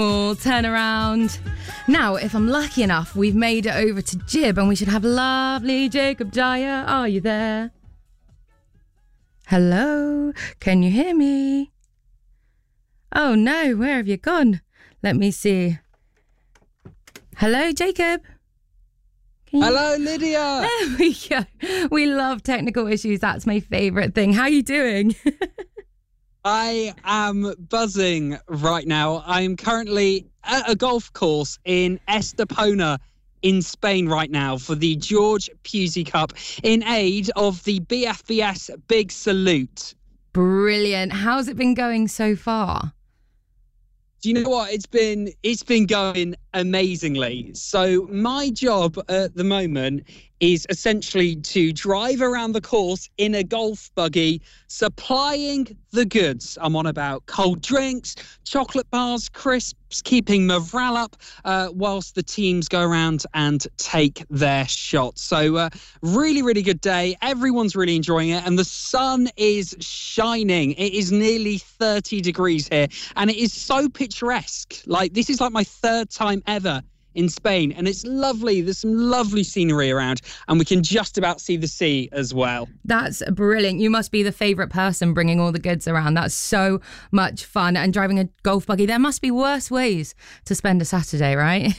Turn around. Now, if I'm lucky enough, we've made it over to Jib and we should have lovely Jacob Dyer. Are you there? Hello? Can you hear me? Oh no, where have you gone? Let me see. Hello, Jacob? Hello, Lydia. There we go. We love technical issues. That's my favourite thing. How are you doing? I am buzzing right now. I am currently at a golf course in Estepona in Spain right now for the George Pusey Cup in aid of the BFBS Big Salute. Brilliant. How's it been going so far? Do you know what? It's been going amazingly. So my job at the moment is essentially to drive around the course in a golf buggy, supplying the goods. I'm on about cold drinks, chocolate bars, crisps, keeping morale up whilst the teams go around and take their shots. So really, really good day. Everyone's really enjoying it. And the sun is shining. It is nearly 30 degrees here. And it is so picturesque. Like, this is like my third time ever in Spain, and it's lovely. There's some lovely scenery around, and we can just about see the sea as well. That's brilliant. You must be the favourite person bringing all the goods around. That's so much fun. And driving a golf buggy, there must be worse ways to spend a Saturday, right?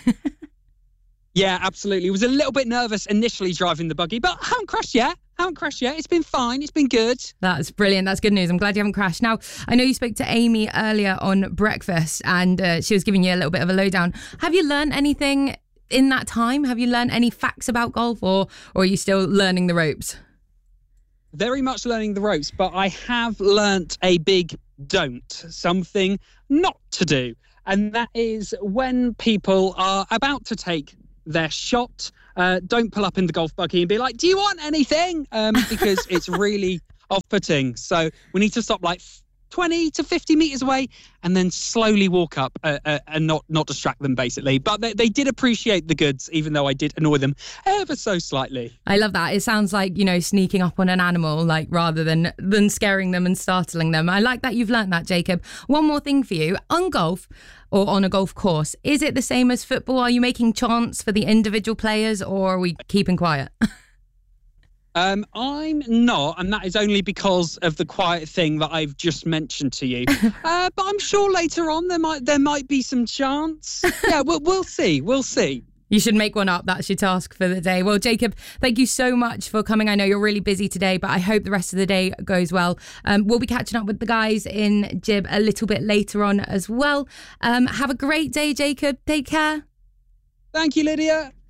Yeah, absolutely. Was a little bit nervous initially driving the buggy, but I haven't crashed yet. It's been fine. It's been good. That's brilliant. That's good news. I'm glad you haven't crashed. Now, I know you spoke to Amy earlier on breakfast and she was giving you a little bit of a lowdown. Have you learned anything in that time? Have you learned any facts about golf or are you still learning the ropes? Very much learning the ropes, but I have learnt a big don't, something not to do. And that is when people are about to take their shot, don't pull up in the golf buggy and be like, do you want anything? Because it's really off-putting. So we need to stop like 20 to 50 metres away and then slowly walk up and not distract them, basically. But they did appreciate the goods, even though I did annoy them ever so slightly. I love that. It sounds like, sneaking up on an animal, like rather than scaring them and startling them. I like that you've learnt that, Jacob. One more thing for you. On golf, or on a golf course, is it the same as football? Are you making chants for the individual players or are we keeping quiet? I'm not, and that is only because of the quiet thing that I've just mentioned to you. But I'm sure later on there might be some chance. Yeah, we'll see. We'll see. You should make one up. That's your task for the day. Well, Jacob, thank you so much for coming. I know you're really busy today, but I hope the rest of the day goes well. We'll be catching up with the guys in Jib a little bit later on as well. Have a great day, Jacob. Take care. Thank you, Lydia.